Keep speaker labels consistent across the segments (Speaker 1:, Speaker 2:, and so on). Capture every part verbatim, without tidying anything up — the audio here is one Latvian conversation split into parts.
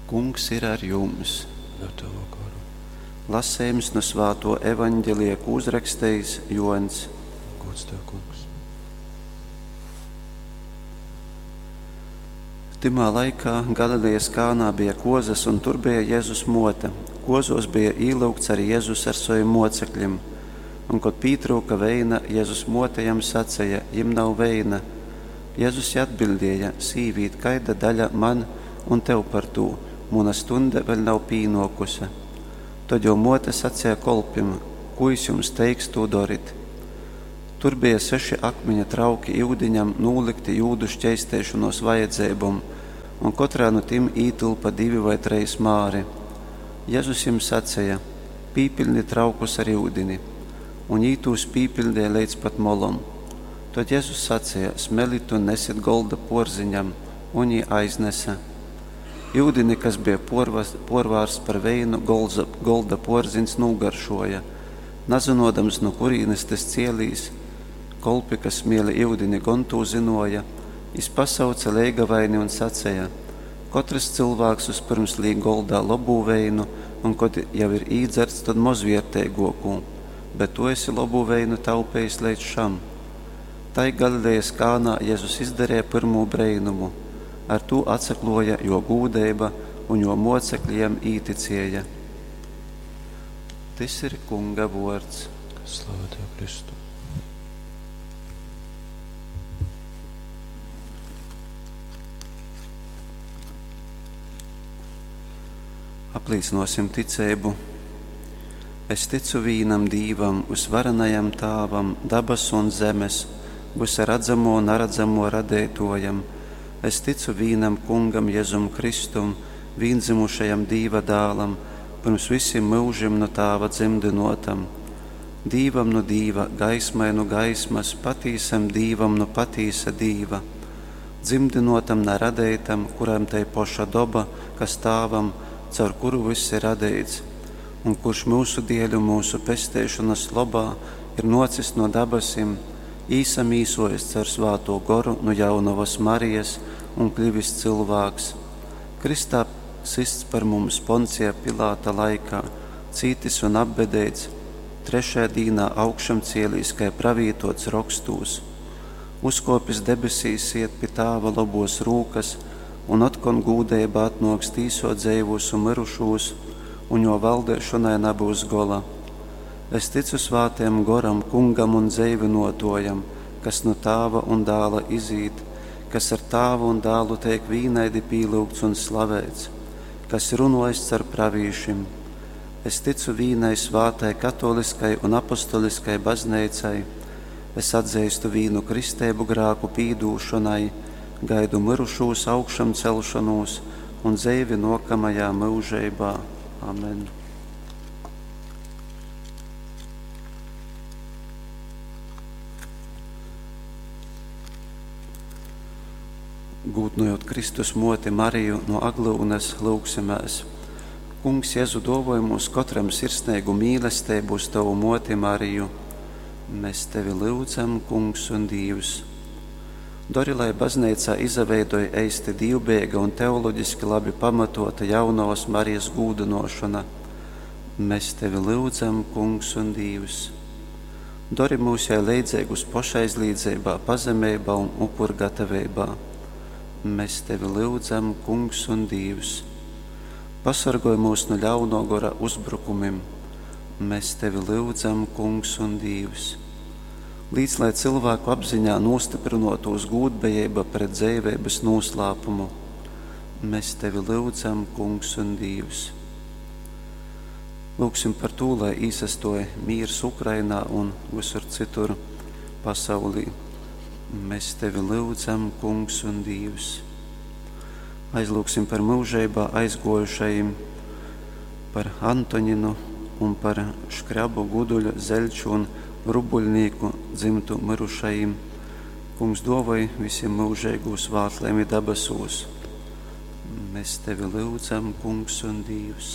Speaker 1: Kungs ir ar jums.
Speaker 2: Ar tavu garu.
Speaker 1: Lasējums no Svēto evaņģelija, ko uzrakstījis Joņs.
Speaker 2: Gods tev, kungs.
Speaker 1: Timā laikā Galilejas Kānā bija kozas, un tur bija Jēzus mote. Kozos bija īlūgts arī Jēzus ar saviem mocekļiem. Un, kad pītrūka veina, Jēzus motejam sacēja, jim nav veina. Jēzus atbildēja, sīvīt, kaida daļa man un tev par to, muna stunda vēl nav pīnokusi. Tad jau mote sacēja kolpim, ko es jums teiks, to darit. Tur bija seši akmeņa trauki iudiņam nūlikti jūdu šķeistēšanos vajadzībām, un katrā no tiem ītilpa divi vai treis māri. Jēzus jums sacēja, pīpilni traukus ar iudini, un ītūs pīpildēja līdz pat molam. Tad Jēzus sacēja, smelit un nesit golda porziņam, un jī aiznesa. Iudini, kas bija porvars, porvārs par veinu, golda, golda porziņš nūgaršoja. Nazinodams, no kurīnes tas cielīs, kolpi, kas mieli iudini gontū zinoja, es pasauca leigavaini un sacēja, katrs cilvēks uz pirms līg goldā labū veinu, un kad jau ir īdzerts, tad mozvierteigoku, bet tu esi labū veinu taupējis līdz šam. Tai Galilejas Kānā Jēzus izdarīja pirmo breinumu. Ar to atsakloja jo gūdeiba un jo mocekļiem īticēja. Tas ir Kunga vārds.
Speaker 2: Slava tev, Kristu.
Speaker 1: Aplīcinosim ticību. Es ticu vīnam Dīvam, uzvarenajam Tāvam, dabas un zemes, visa redzamo un neredzamo radētojam. Es ticu vīnam Kungam Jēzum Kristum, vīndzimušajam Dīva dālam, pirms visiem mūžiem no Tāva dzimdinotam. Dīvam no Dīva, gaismai no gaismas, patīsam Dīvam no patīsa Dīva. Dzimdinotam neradētam, kuram tai poša doba, kas Tāvam, caur kuru viss ir radēts, un kurš mūsu dieļu mūsu pestēšanas lobā ir nocis no dabasim, īsam īsojas caur Svāto goru no Jaunavas Marijas un kļuvis cilvēks. Kristā sists par mums Poncija Pilāta laikā, cītis un apbedēts, trešajā dīnā augšam cielīs, kai pravītots rakstūs. Uzkopis debesīs iet pie Tāva labos rūkas, un atkon gūdeiba atnoks tīso dzēvus un mirušūs, un jo valdēšanai nebūs gola. Es ticu Svātajam goram, Kungam un dzēvinotojam, kas no Tāva un dāla izīt, kas ar Tāvu un dālu tiek vīnaidi pīlūgts un slavēts, kas runojas ar pravīšim. Es ticu vīnai svātai katoliskai un apostoliskai baznīcai. Es atzīstu vīnu kristēbu grāku pīdūšanai, gaidu mirušūs augšam celšanos un dzēvi nokamajā mūžībā. Amen. Gūtnojot Kristus moti Mariju no Aglūnas lūgsimēs. Kungs Jēzu dāvāj mums katram sirsnīgu mīlestību uz tavu moti Mariju. Mēs tevi lūdzam, Kungs un Dievs. Dori, lai baznīcā izveidoja eisti dievbijīga un teoloģiski labi pamatota Jaunavas Marijas gūdinošana. Mēs tevi lūdzam, Kungs un Dievs. Dori mūs jau līdzīgus pašaizlīdzībā, pazemībā un upurgatavībā. Mēs tevi lūdzam, Kungs un Dievs. Pasargoj mūs no ļauno gora uzbrukumiem. Mēs tevi lūdzam, Kungs un Dievs. Līdz lai cilvēku apziņā nostiprinotos gūdbejība pret dzīvības noslēpumu. Mēs tevi lūdzam, Kungs un Dievs. Lūksim par to, lai īsastoja mīrs Ukrainā un visur citur pasaulī. Mēs tevi lūdzam, Kungs un Dievs. Aizlūksim par mūžībā aizgojušajiem, par Antoninu un par Škrabu, Guduļu, Zeļču un Rubuļnieku dzimtu mirušajiem. Kungs dāvāj visiem mūžīgu svētlēm debesūs. Mēs tevi lūdzam, Kungs un Dievs.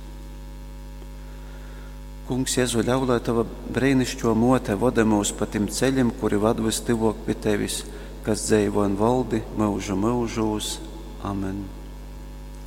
Speaker 1: Kungs Jēzu, ļauj, lai tava brīnišķo mote vada mūs pa tiem ceļiem, kuri vad vis tivok pie tevis, kas dzīvo un valdi mūžu mūžūs. Amen.